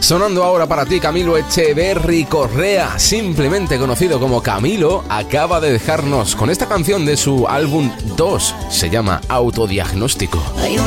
Sonando ahora para ti, Camilo Echeverry Correa, simplemente conocido como Camilo, acaba de dejarnos con esta canción de su álbum 2, se llama Autodiagnóstico.